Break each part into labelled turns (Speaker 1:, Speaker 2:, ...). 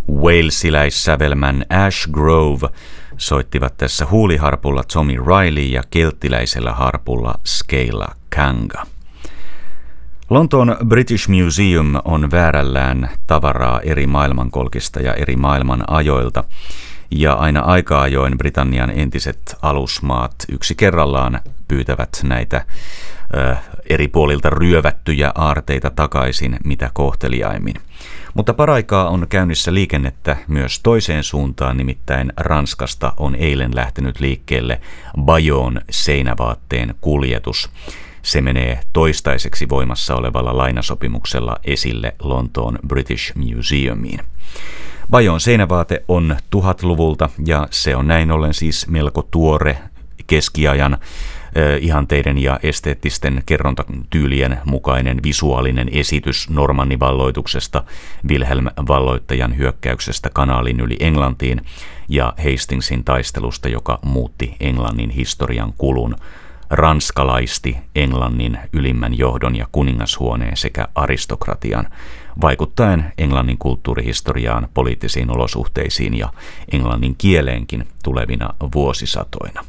Speaker 1: Walesiläissävelmän Ash Grove soittivat tässä huuliharpulla Tommy Riley ja kelttiläisellä harpulla Skeila Kanga. Lontoon British Museum on väärällään tavaraa eri maailmankolkista ja eri maailman ajoilta, ja aina aika ajoin Britannian entiset alusmaat yksi kerrallaan pyytävät näitä eri puolilta ryövättyjä aarteita takaisin mitä kohteliaimmin. Mutta paraikaa on käynnissä liikennettä myös toiseen suuntaan, nimittäin Ranskasta on eilen lähtenyt liikkeelle Bayon seinävaatteen kuljetus. Se menee toistaiseksi voimassa olevalla lainasopimuksella esille Lontoon British Museumiin. Bayon seinävaate on 1000-luvulta ja se on näin ollen siis melko tuore keskiajan ihanteiden ja esteettisten kerrontatyylien mukainen visuaalinen esitys Normannivalloituksesta, Wilhelm-valloittajan hyökkäyksestä kanaalin yli Englantiin ja Hastingsin taistelusta, joka muutti Englannin historian kulun, ranskalaisti Englannin ylimmän johdon ja kuningashuoneen sekä aristokratian, vaikuttaen Englannin kulttuurihistoriaan, poliittisiin olosuhteisiin ja englannin kieleenkin tulevina vuosisatoina.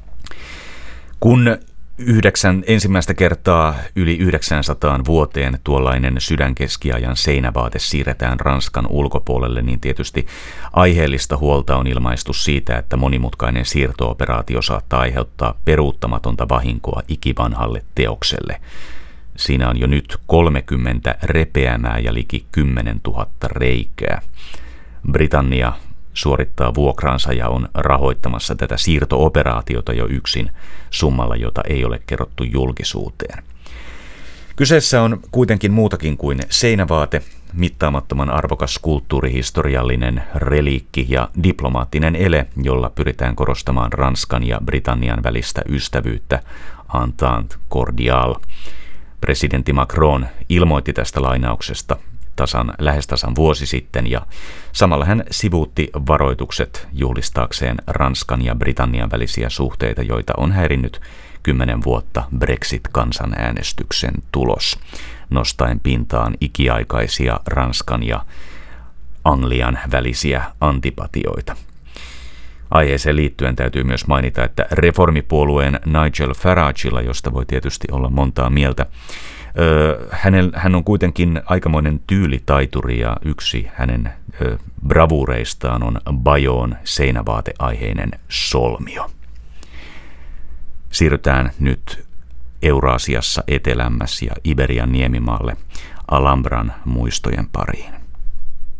Speaker 1: Kun ensimmäistä kertaa yli 900 vuoteen tuollainen sydänkeskiajan seinävaate siirretään Ranskan ulkopuolelle, niin tietysti aiheellista huolta on ilmaistu siitä, että monimutkainen siirto-operaatio saattaa aiheuttaa peruuttamatonta vahinkoa ikivanhalle teokselle. Siinä on jo nyt 30 repeämää ja liki 10 000 reikää. Britannia suorittaa vuokraansa ja on rahoittamassa tätä siirto-operaatiota jo yksin summalla, jota ei ole kerrottu julkisuuteen. Kyseessä on kuitenkin muutakin kuin seinävaate, mittaamattoman arvokas kulttuurihistoriallinen reliikki ja diplomaattinen ele, jolla pyritään korostamaan Ranskan ja Britannian välistä ystävyyttä, entente cordiale. Presidentti Macron ilmoitti tästä lainauksesta lähes tasan vuosi sitten, ja samalla hän sivuutti varoitukset juhlistaakseen Ranskan ja Britannian välisiä suhteita, joita on häirinnyt 10 vuotta Brexit-kansanäänestyksen tulos, nostaen pintaan ikiaikaisia Ranskan ja Anglian välisiä antipatioita. Aiheeseen liittyen täytyy myös mainita, että reformipuolueen Nigel Faragella, josta voi tietysti olla montaa mieltä, hän on kuitenkin aikamoinen tyylitaituri ja yksi hänen bravureistaan on Bayon seinävaateaiheinen solmio. Siirrytään nyt Euraasiassa etelämmäs ja Iberian niemimaalle Alhambran muistojen pariin.